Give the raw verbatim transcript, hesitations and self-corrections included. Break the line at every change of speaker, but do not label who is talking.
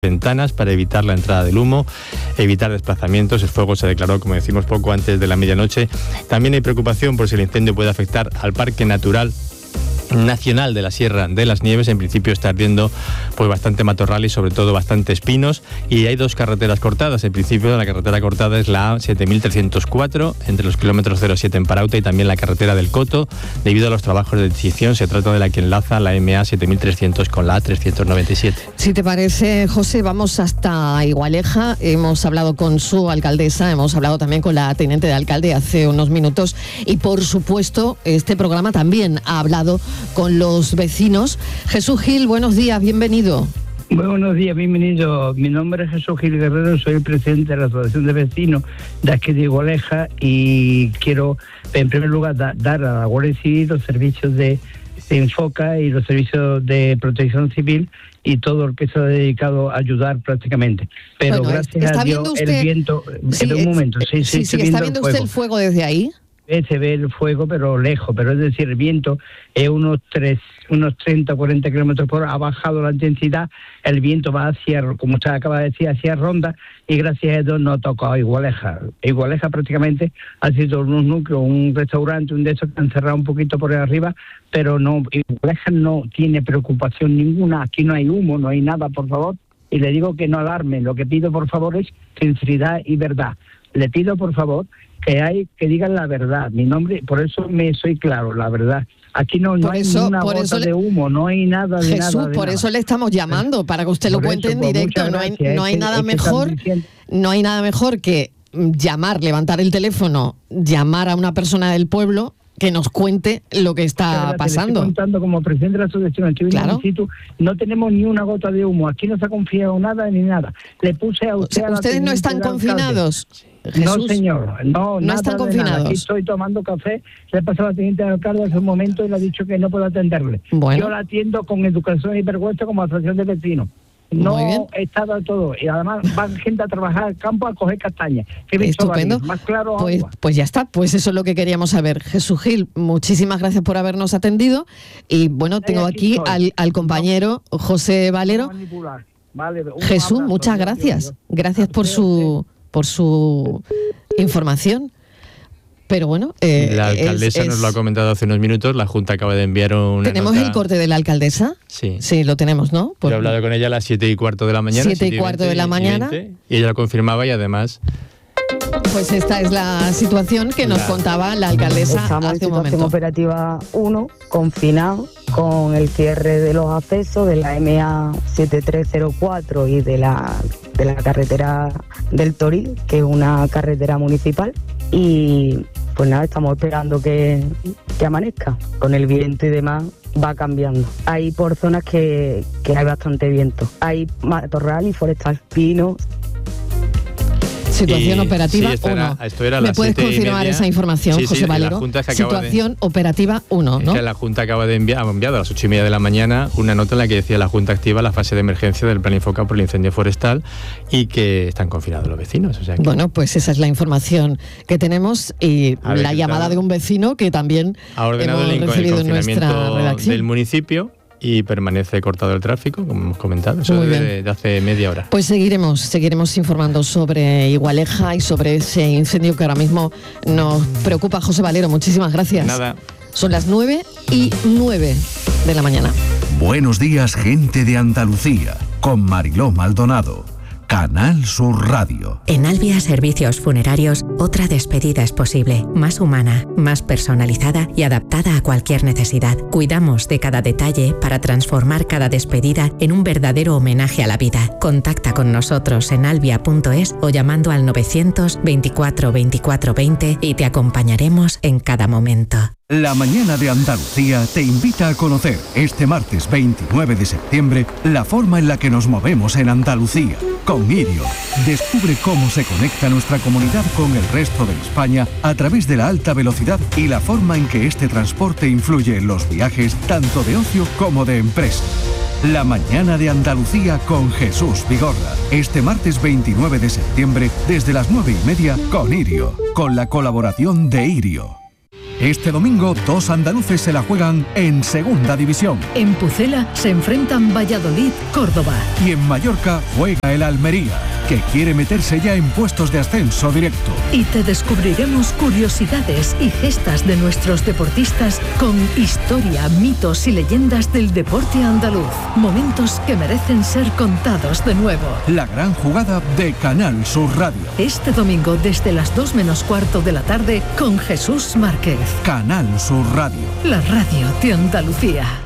ventanas para evitar la entrada del humo, evitar desplazamientos. El fuego se declaró, como decimos, poco antes de la medianoche. También hay preocupación por si el incendio puede afectar al Parque Natural Nacional de la Sierra de las Nieves. En principio está ardiendo pues bastante matorral y sobre todo bastantes pinos, y hay dos carreteras cortadas. En principio la carretera cortada es la A siete mil trescientos cuatro entre los kilómetros cero siete en Parauta y también la carretera del Coto, debido a los trabajos de extinción. Se trata de la que enlaza la M A siete mil trescientos con la A trescientos noventa y siete.
Si te parece, José, vamos hasta Igualeja. Hemos hablado con su alcaldesa, hemos hablado también con la teniente de alcalde hace unos minutos, y por supuesto este programa también ha hablado con los vecinos. Jesús Gil, buenos días, bienvenido.
Muy buenos días, bienvenido. Mi nombre es Jesús Gil Guerrero, soy el presidente de la Asociación de Vecinos de aquí de Igualeja, y quiero en primer lugar da, dar a la Guardia Civil los servicios de, de Enfoca y los servicios de protección civil y todo el que se ha dedicado a ayudar prácticamente. Pero
bueno,
gracias a Dios
usted,
el viento...
Sí,
en un momento, sí, sí,
sí, sí, ¿está viendo usted el fuego desde ahí?
Se ve el fuego, pero lejos, pero es decir, el viento es unos tres, unos treinta o cuarenta kilómetros por hora, ha bajado la intensidad, el viento va hacia, como usted acaba de decir, hacia Ronda, y gracias a eso no ha tocado Igualeja. Igualeja prácticamente ha sido unos núcleos, un restaurante, un de esos que han cerrado un poquito por ahí arriba, pero no, Igualeja no tiene preocupación ninguna, aquí no hay humo, no hay nada, por favor, y le digo que no alarme, lo que pido por favor es sinceridad y verdad. Le pido por favor que hay que digan la verdad, mi nombre, por eso me soy claro, la verdad. Aquí no, no hay eso, una gota le... de humo, no hay nada de
Jesús,
nada.
Jesús, por
nada.
eso le estamos llamando, para que usted por lo cuente eso, en pues directo. No hay, no hay nada mejor, no hay nada mejor que llamar, levantar el teléfono, llamar a una persona del pueblo que nos cuente lo que está pasando.
Le estoy contando como presidente de la asociación, aquí claro. Situ, no tenemos ni una gota de humo, aquí no se ha confiado nada ni nada. Le puse a usted.
O sea,
a
¿ustedes no están confinados?
Jesús, no, señor, no,
no están confinados.
Aquí estoy tomando café, le he pasado a la teniente de alcalde hace un momento y le ha dicho que no puedo atenderle. Bueno. Yo la atiendo con educación y vergüenza como asociación de vecinos. No está dado todo, y además van gente a trabajar al campo a coger castañas.
Estupendo.
Más claro,
pues, pues ya está, pues eso es lo que queríamos saber. Jesús Gil, muchísimas gracias por habernos atendido, y bueno, tengo aquí al, al compañero José Valero.
Vale,
Jesús, abrazo, muchas gracias. Yo, yo. Gracias por su por su información. Pero bueno, eh,
la alcaldesa es, nos lo ha comentado hace unos minutos. La Junta acaba de enviar una
¿Tenemos
nota...
el corte de la alcaldesa?
Sí.
Sí, lo tenemos, ¿no?
Por... Yo he hablado con ella a las siete y cuarto de la mañana.
Siete y cuarto de la mañana.
Y, veinte, y ella lo confirmaba, y además...
Pues esta es la situación que nos la... contaba la alcaldesa
Estamos
hace un
momento. Estamos en operativa uno, confinado, con el cierre de los accesos de la M A siete tres cero cuatro y de la, de la carretera del Toril, que es una carretera municipal. Y pues nada, estamos esperando que, que amanezca. Con el viento y demás va cambiando. Hay por zonas que, que hay bastante viento. Hay matorral y forestal, pino.
Situación
y,
operativa
sí, esto
uno.
Era, esto era
¿Me puedes confirmar esa información,
sí,
José
sí,
Valero? Situación de... operativa uno, ¿no?
Es que la Junta acaba de enviar, ha enviado a las ocho y media de la mañana una nota en la que decía: la Junta activa la fase de emergencia del plan Infoca por el incendio forestal, y que están confinados los vecinos. O sea que...
Bueno, pues esa es la información que tenemos, y
ver,
la llamada de un vecino que también
ha ordenado
hemos
el,
recibido
el
en nuestra redacción
del municipio, y permanece cortado el tráfico, como hemos comentado, eso de, de hace media hora.
Pues seguiremos, seguiremos informando sobre Igualeja y sobre ese incendio que ahora mismo nos preocupa. José Valero, muchísimas gracias.
Nada.
Son las nueve y nueve de la mañana.
Buenos días, gente de Andalucía, con Mariló Maldonado. Canal Sur Radio.
En Albia Servicios Funerarios, otra despedida es posible, más humana, más personalizada y adaptada a cualquier necesidad. Cuidamos de cada detalle para transformar cada despedida en un verdadero homenaje a la vida. Contacta con nosotros en albia punto es o llamando al novecientos veinticuatro veinticuatro veinte y te acompañaremos en cada momento.
La mañana de Andalucía te invita a conocer este martes veintinueve de septiembre la forma en la que nos movemos en Andalucía. Con Irio, descubre cómo se conecta nuestra comunidad con el resto de España a través de la alta velocidad y la forma en que este transporte influye en los viajes tanto de ocio como de empresa. La mañana de Andalucía con Jesús Vigorra. Este martes veintinueve de septiembre desde las nueve y media con Irio, con la colaboración de Irio. Este domingo, dos andaluces se la juegan en Segunda División.
En Pucela se enfrentan Valladolid, Córdoba.
Y en Mallorca juega el Almería, que quiere meterse ya en puestos de ascenso directo.
Y te descubriremos curiosidades y gestas de nuestros deportistas con historia, mitos y leyendas del deporte andaluz. Momentos que merecen ser contados de nuevo.
La gran jugada de Canal Sur Radio.
Este domingo desde las dos menos cuarto de la tarde con Jesús Márquez.
Canal Sur Radio.
La radio de Andalucía.